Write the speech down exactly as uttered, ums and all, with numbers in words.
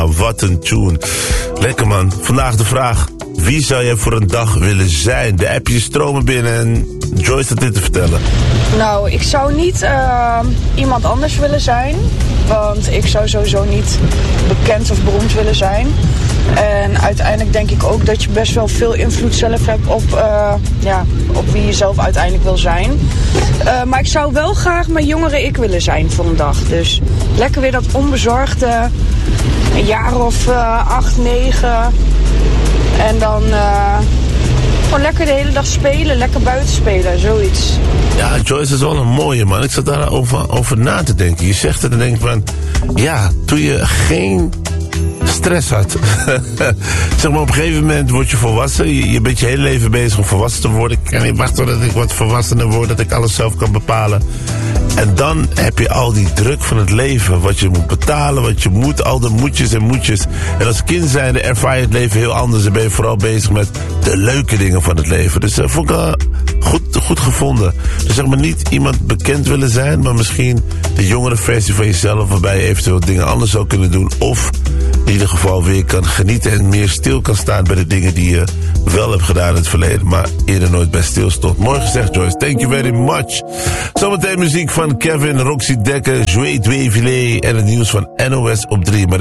Wat een tune. Lekker man. Vandaag de vraag. Wie zou jij voor een dag willen zijn? De appjes stromen binnen en Joyce had dit te vertellen. Nou, ik zou niet uh, iemand anders willen zijn. Want ik zou sowieso niet bekend of beroemd willen zijn. En uiteindelijk denk ik ook dat je best wel veel invloed zelf hebt op, uh, ja, op wie je zelf uiteindelijk wil zijn. Uh, maar ik zou wel graag mijn jongere ik willen zijn voor een dag. Dus lekker weer dat onbezorgde, een jaar of uh, acht, negen. En dan uh, gewoon lekker de hele dag spelen, lekker buiten spelen, zoiets. Ja, Joyce is wel een mooie man. Ik zat daar over, over na te denken. Je zegt het en denk van, ja, toen je geen stress had. Zeg maar, op een gegeven moment word je volwassen. Je, je bent je hele leven bezig om volwassen te worden. Ik kan niet wachten tot ik wat volwassener word, dat ik alles zelf kan bepalen. En dan heb je al die druk van het leven. Wat je moet betalen, wat je moet, al de moetjes en moetjes. En als kind zijnde ervaar je het leven heel anders. En ben je vooral bezig met de leuke dingen van het leven. Dus dat uh, vond ik uh, goed, goed gevonden. Dus zeg maar niet iemand bekend willen zijn, maar misschien de jongere versie van jezelf, waarbij je eventueel dingen anders zou kunnen doen. Of in ieder geval weer kan genieten en meer stil kan staan bij de dingen die je wel hebt gedaan in het verleden, maar eerder nooit bij stil stond. Mooi gezegd, Joyce. Thank you very much. Zometeen muziek van Kevin, Roxy Dekker, Jouet Dwevillé en het nieuws van N O S op drie. Maar